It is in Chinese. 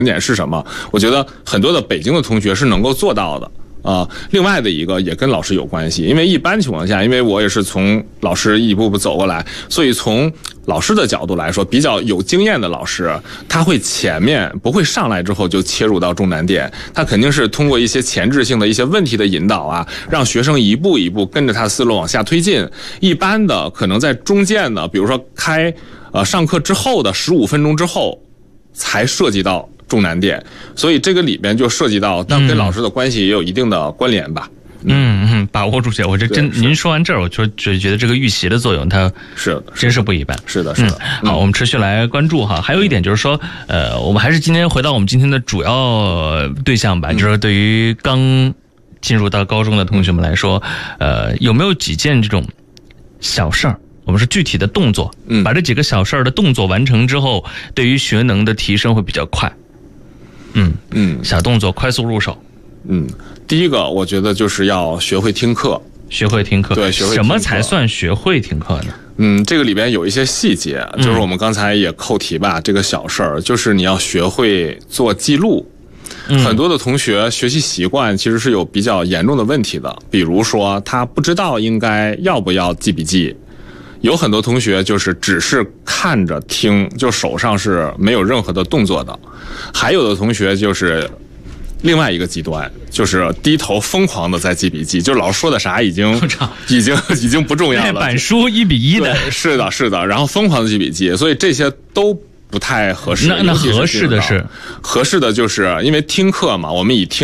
点是什么？我觉得很多的北京的同学是能够做到的。另外的一个也跟老师有关系，因为一般情况下，因为我也是从老师一步步走过来，所以从老师的角度来说，比较有经验的老师，他会前面不会上来之后就切入到重难点，他肯定是通过一些前置性的一些问题的引导啊，让学生一步一步跟着他思路往下推进。一般的可能在中间呢，比如说上课之后的15分钟之后，才涉及到重难点，所以这个里边就涉及到，但跟老师的关系也有一定的关联吧。 把握住这，我这真您说完这儿，我就觉得这个预习的作用，它真是不一般。 是的。 好，我们持续来关注哈。还有一点就是说，我们还是今天回到我们今天的主要对象吧，就是对于刚进入到高中的同学们来说，有没有几件这种小事儿？我们是具体的动作，把这几个小事儿的动作完成之后，对于学能的提升会比较快。小动作快速入手。 第一个我觉得就是要学会听课。 学会听课， 对，学会听课。 什么才算学会听课呢？ 这个里边有一些细节，就是我们刚才也扣题吧，这个小事儿就是你要学会做记录。很多的同学学习习惯其实是有比较严重的问题的，比如说他不知道应该要不要记笔记。有很多同学就是只是看着听，就手上是没有任何的动作的。还有的同学就是另外一个极端，就是低头疯狂的在记笔记，就老师说的啥已经不重要了。 板书1比1的， 是的，然后疯狂的记笔记，所以这些都不太合适。 那合适的就是因为听课嘛，我们以听